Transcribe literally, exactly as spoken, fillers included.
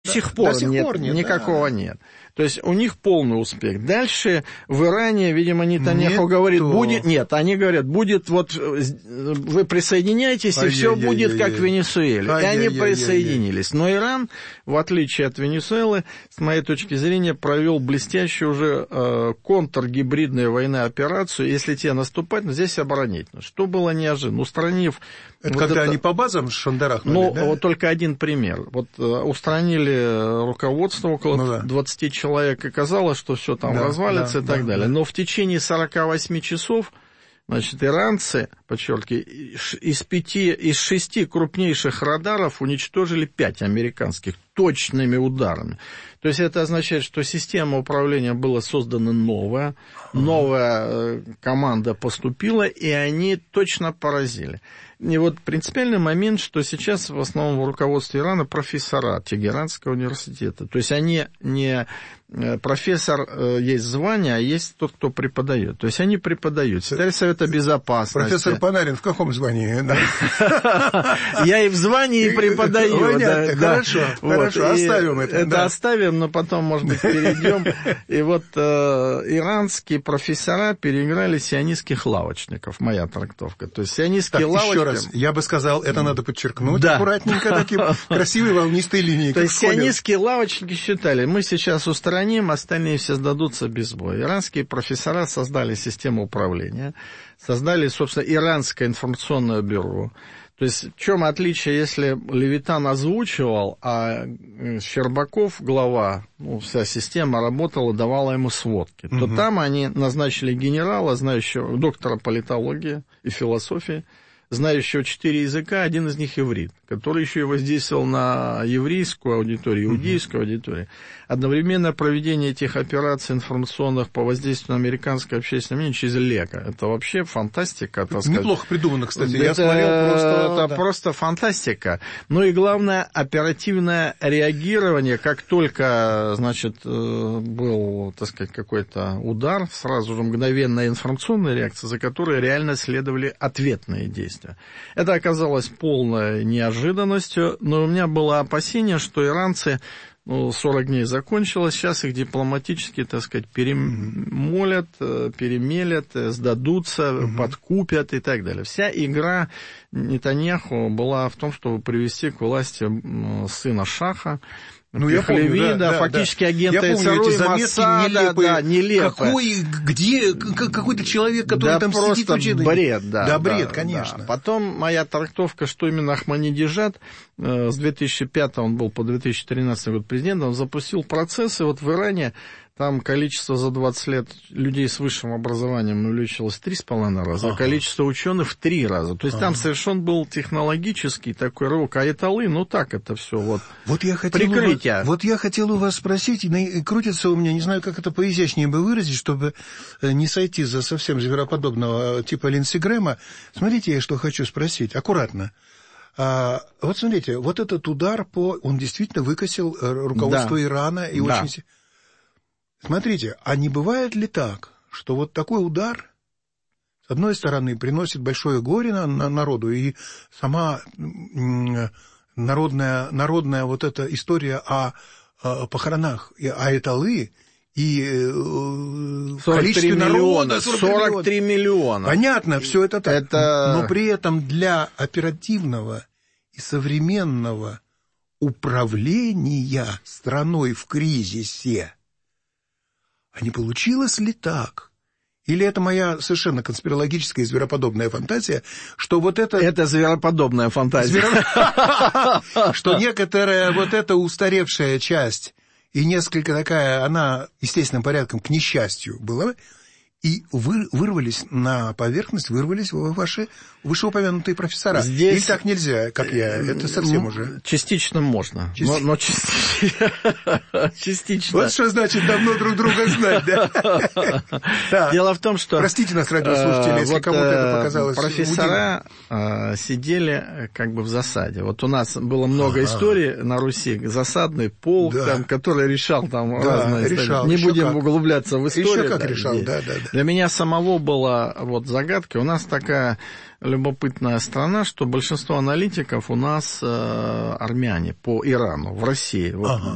До сих пор, До сих нет, пор нет, никакого да. нет. То есть у них полный успех. Дальше в Иране, видимо, Нетаньяху говорит, то. будет... Нет, они говорят, будет вот... Вы присоединяетесь, и все будет как в Венесуэле. И они присоединились. Но Иран, в отличие от Венесуэлы, с моей точки зрения, провел блестящую уже э, контргибридную военную операцию. Если те наступать, но здесь оборонительно. Что было неожиданно? Устранив... Это вот когда это... они по базам шандарахнули, Ну, да? вот только один пример. Вот э, устранили руководство около ну, да. двадцати человек, и казалось, что все там да, развалится да, и так да, далее. Да. Но в течение сорока восьми часов, значит, иранцы, подчеркиваю, из пяти, из шести крупнейших радаров уничтожили пять американских точными ударами. То есть это означает, что система управления была создана новая, новая команда поступила, и они точно поразили. И вот принципиальный момент, что сейчас в основном в руководстве Ирана профессора Тегеранского университета. То есть они не... Профессор есть звание, а есть тот, кто преподает. То есть они преподают. Секретарь Совета Безопасности. Профессор Панарин в каком звании? Я и в звании, и преподаю. Хорошо, хорошо, оставим это. Это оставим, но потом, может быть, перейдем. И вот иранские профессора переиграли сионистских лавочников, моя трактовка. То есть сионистские лавочники... Еще раз, я бы сказал, это надо подчеркнуть аккуратненько, таким красивой волнистой линией. То есть сионистские лавочники считали, мы сейчас устраним, остальные все сдадутся без боя. Иранские профессора создали систему управления, создали, собственно, иранское информационное бюро. То есть в чем отличие, если Левитан озвучивал, а Щербаков, глава, ну, вся система работала, давала ему сводки, угу. то там они назначили генерала, знающего, доктора политологии и философии, знающего четыре языка, один из них иврит, который еще и воздействовал на еврейскую аудиторию, иудейскую аудиторию. Одновременно проведение этих операций информационных по воздействию на американское общественное мнение через ЛЕКа. Это вообще фантастика, так сказать. Неплохо придумано, кстати. Это, я смотрел просто... Это да. просто фантастика. Ну и главное, оперативное реагирование. Как только, значит, был, так сказать, какой-то удар, сразу же мгновенная информационная реакция, за которой реально следовали ответные действия. Это оказалось полной неожиданностью, но у меня было опасение, что иранцы, ну, сорок дней закончилось, сейчас их дипломатически, так сказать, перемолят, перемелят, сдадутся, угу. подкупят и так далее. Вся игра Нетаньяху была в том, чтобы привести к власти сына Шаха, Ну, я помню, да, да, да, фактически да. агента я помню, эти заметки нелепые. Да, нелепые. Какой, где, какой-то человек, который да там сидит... Да просто бред, да. Да, бред, да, конечно. Да. Потом моя трактовка, что именно Ахмадинеджад э, с две тысячи пятого он был по две тысячи тринадцатый год президентом, запустил процессы, вот в Иране там количество за двадцать лет людей с высшим образованием увеличилось в три с половиной раза, ага. а количество ученых в три раза. То есть ага. там совершен был технологический такой рывок. А Айталы, ну так это все вот, вот я хотел прикрытие. У вас, вот я хотел у вас спросить, и крутится у меня, не знаю, как это поизящнее бы выразить, чтобы не сойти за совсем звероподобного типа Линдси Грэма. Смотрите, я что хочу спросить, аккуратно. А, вот смотрите, вот этот удар по... Он действительно выкосил руководство да. Ирана и да. очень... Смотрите, а не бывает ли так, что вот такой удар, с одной стороны, приносит большое горе на, на народу, и сама народная, народная вот эта история о, о похоронах и Айталы, и количестве народа... сорок три миллиона. Понятно, все это так. Это... Но при этом для оперативного и современного управления страной в кризисе а не получилось ли так? Или это моя совершенно конспирологическая и звероподобная фантазия, что вот это... Это звероподобная фантазия. Что некоторая вот эта устаревшая часть и несколько такая, она естественным порядком к несчастью была, и вы, вырвались на поверхность, вырвались ваши вышеупомянутые профессора. Здесь... Или так нельзя, как я, это совсем уже... Частично можно, Части... но, но частично... частично. Вот что значит давно друг друга знать, да? Дело в том, что... Простите нас, радиослушатели, если кому-то это показалось... Профессора сидели как бы в засаде. Вот у нас было много историй на Руси, засадный полк, который решал там разные истории. Не будем углубляться в историю. Еще как решал, да, да. Для меня самого была вот загадка. У нас такая любопытная страна, что большинство аналитиков у нас э, армяне по Ирану, в России. Вот, ага.